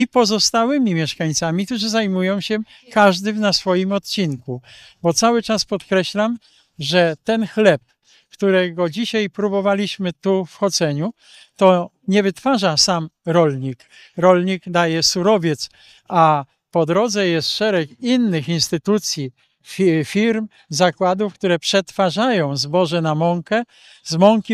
i pozostałymi mieszkańcami, którzy zajmują się każdy na swoim odcinku. Bo cały czas podkreślam, że ten chleb, którego dzisiaj próbowaliśmy tu w Choceniu, to nie wytwarza sam rolnik. Rolnik daje surowiec, a po drodze jest szereg innych instytucji, firm, zakładów, które przetwarzają zboże na mąkę, z mąki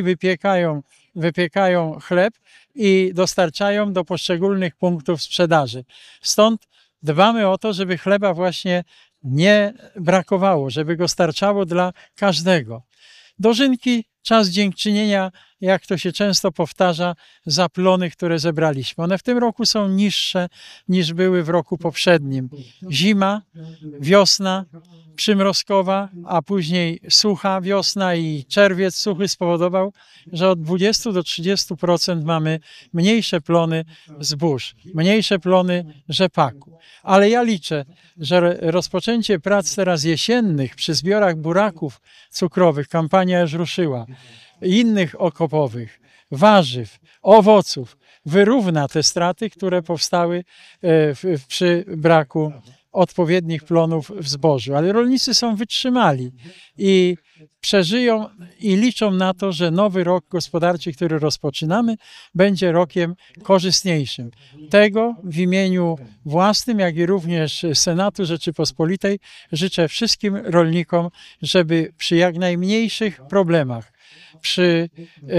wypiekają chleb i dostarczają do poszczególnych punktów sprzedaży. Stąd dbamy o to, żeby chleba właśnie nie brakowało, żeby go starczało dla każdego. Dożynki, czas dziękczynienia, jak to się często powtarza, za plony, które zebraliśmy. One w tym roku są niższe niż były w roku poprzednim. Zima, wiosna przymrozkowa, a później sucha wiosna i czerwiec suchy spowodował, że od 20 do 30% mamy mniejsze plony zbóż, mniejsze plony rzepaku. Ale ja liczę, że rozpoczęcie prac teraz jesiennych przy zbiorach buraków cukrowych, kampania już ruszyła, innych okopowych, warzyw, owoców, wyrówna te straty, które powstały przy braku odpowiednich plonów w zbożu. Ale rolnicy są wytrzymali i przeżyją i liczą na to, że nowy rok gospodarczy, który rozpoczynamy, będzie rokiem korzystniejszym. Tego w imieniu własnym, jak i również Senatu Rzeczypospolitej życzę wszystkim rolnikom, żeby przy jak najmniejszych problemach, przy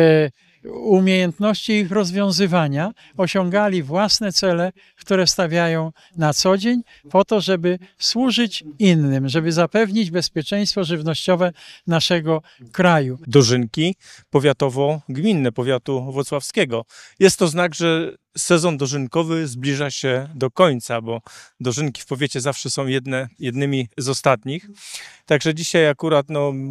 umiejętności ich rozwiązywania osiągali własne cele, które stawiają na co dzień po to, żeby służyć innym, żeby zapewnić bezpieczeństwo żywnościowe naszego kraju. Dożynki powiatowo-gminne powiatu włocławskiego. Jest to znak, że sezon dożynkowy zbliża się do końca, bo dożynki w powiecie zawsze są jednymi z ostatnich. Także dzisiaj akurat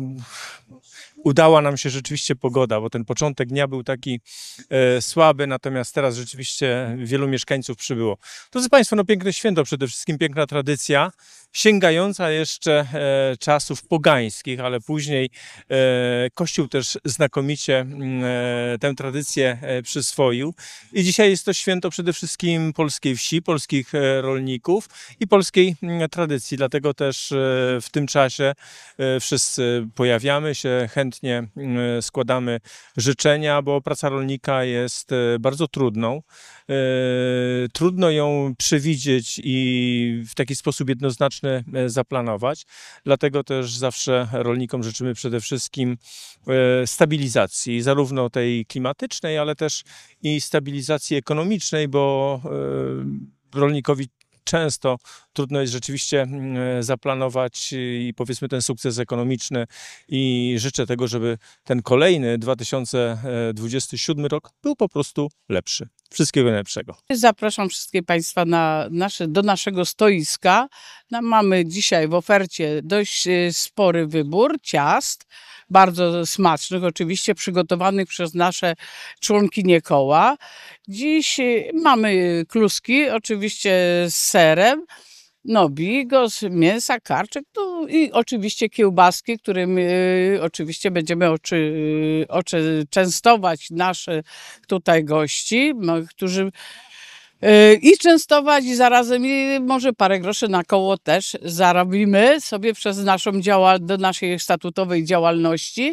udała nam się rzeczywiście pogoda, bo ten początek dnia był taki słaby, natomiast teraz rzeczywiście wielu mieszkańców przybyło. Drodzy Państwo, piękne święto, przede wszystkim piękna tradycja, sięgająca jeszcze czasów pogańskich, ale później Kościół też znakomicie tę tradycję przyswoił. I dzisiaj jest to święto przede wszystkim polskiej wsi, polskich rolników i polskiej tradycji. Dlatego też w tym czasie wszyscy pojawiamy się, chętnie składamy życzenia, bo praca rolnika jest bardzo trudną. Trudno ją przewidzieć i w taki sposób jednoznaczny zaplanować. Dlatego też zawsze rolnikom życzymy przede wszystkim stabilizacji, zarówno tej klimatycznej, ale też i stabilizacji ekonomicznej, bo rolnikowi często trudno jest rzeczywiście zaplanować i powiedzmy ten sukces ekonomiczny i życzę tego, żeby ten kolejny 2027 rok był po prostu lepszy. Wszystkiego najlepszego. Zapraszam wszystkich Państwa do naszego stoiska. Mamy dzisiaj w ofercie dość spory wybór ciast, bardzo smacznych, oczywiście przygotowanych przez nasze członkinie koła. Dziś mamy kluski, oczywiście z serem, bigos, mięsa, karczek, i oczywiście kiełbaski, którym oczywiście będziemy częstować nasze tutaj gości, którzy i częstować i zarazem może parę groszy na koło też zarobimy sobie przez do naszej statutowej działalności.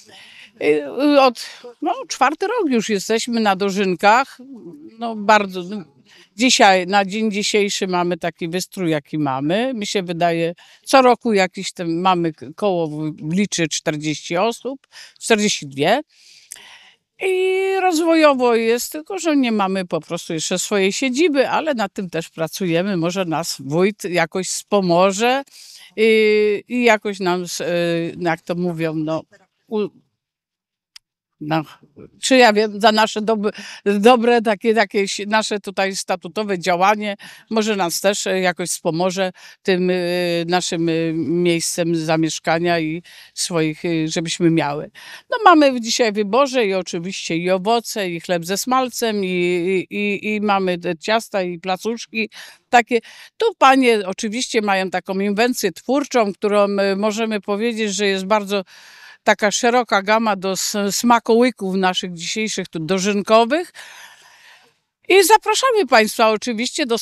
Czwarty rok już jesteśmy na dożynkach. Bardzo. Dzisiaj, na dzień dzisiejszy mamy taki wystrój, jaki mamy. Mi się wydaje, co roku jakiś mamy koło, liczy 40 osób, 42. I rozwojowo jest, tylko że nie mamy po prostu jeszcze swojej siedziby, ale nad tym też pracujemy. Może nas wójt jakoś wspomoże i jakoś nam, jak to mówią, czy ja wiem, za nasze dobre takie nasze tutaj statutowe działanie, może nas też jakoś wspomoże tym naszym miejscem zamieszkania i swoich, żebyśmy miały. Mamy dzisiaj w wyborze i oczywiście i owoce, i chleb ze smalcem, i mamy te ciasta i placuszki. Takie. Tu panie oczywiście mają taką inwencję twórczą, którą możemy powiedzieć, że jest bardzo taka szeroka gama do smakołyków naszych dzisiejszych tu dożynkowych. I zapraszamy Państwa oczywiście do